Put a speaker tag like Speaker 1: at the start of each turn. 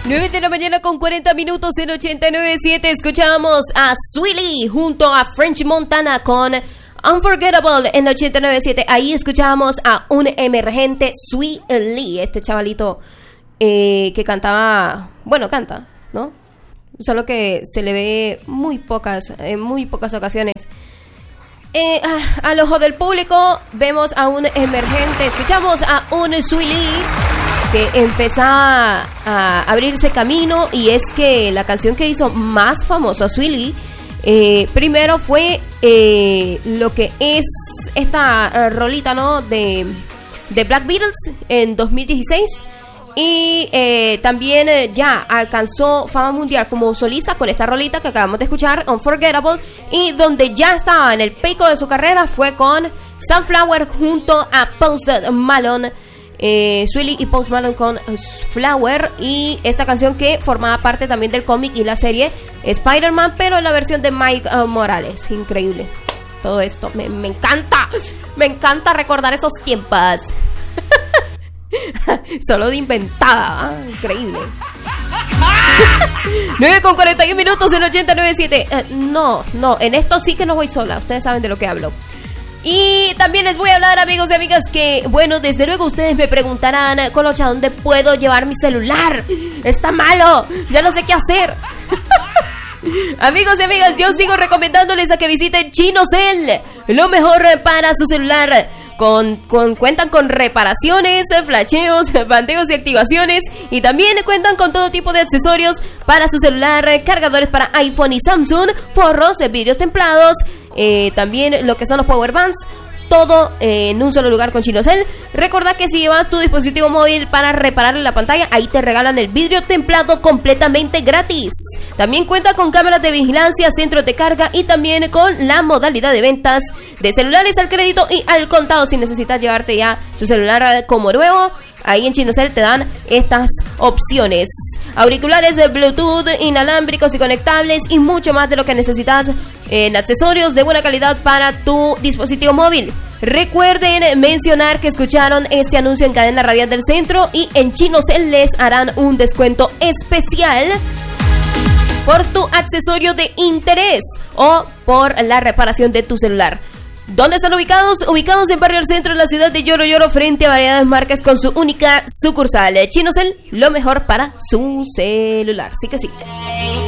Speaker 1: 9 de la mañana con 40 minutos en 89.7. Escuchamos a Swilly junto a French Montana con Unforgettable en 89.7. Ahí escuchábamos a un emergente Swilly, este chavalito que cantaba, bueno, canta, ¿no? Solo que se le ve en muy pocas ocasiones. Al ojo del público vemos a un emergente, escuchamos a un Swilly que empezaba a abrirse camino, y es que la canción que hizo más famoso a Swilly primero fue lo que es esta rolita, ¿no? de Black Beatles en 2016. Y también ya alcanzó fama mundial como solista con esta rolita que acabamos de escuchar, Unforgettable. Y donde ya estaba en el pico de su carrera fue con Sunflower junto a Post Malone. Swilly y Post Malone con Flower. Y esta canción que formaba parte también del cómic y la serie Spider-Man, pero en la versión de Mike Morales. Increíble. Todo esto me encanta. Me encanta recordar esos tiempos. Solo de inventada, increíble. 9 con 41 minutos en 89.7. No, en esto sí que no voy sola. Ustedes saben de lo que hablo. Y también les voy a hablar, amigos y amigas, que, bueno, desde luego ustedes me preguntarán: Colocha, ¿dónde puedo llevar mi celular? Está malo, ya no sé qué hacer. Amigos y amigas, yo sigo recomendándoles a que visiten ChinoCell, lo mejor para su celular. Cuentan con reparaciones, flasheos, bandeos y activaciones. Y también cuentan con todo tipo de accesorios para su celular, cargadores para iPhone y Samsung, forros, vidrios templados, también lo que son los power bands. Todo en un solo lugar con ChinoCell. Recuerda que si llevas tu dispositivo móvil para repararle la pantalla, ahí te regalan el vidrio templado completamente gratis. También cuenta con cámaras de vigilancia, centros de carga y también con la modalidad de ventas de celulares al crédito y al contado. Si necesitas llevarte ya tu celular como nuevo, ahí en ChinoCell te dan estas opciones: auriculares de Bluetooth, inalámbricos y conectables, y mucho más de lo que necesitas en accesorios de buena calidad para tu dispositivo móvil. Recuerden mencionar que escucharon este anuncio en Cadena Radial del Centro, y en ChinoCell les harán un descuento especial por tu accesorio de interés o por la reparación de tu celular. ¿Dónde están ubicados? Ubicados en Barrio del Centro, en la ciudad de Lloro, frente a variedades marcas con su única sucursal. ChinoCell, lo mejor para su celular. Sí que sí.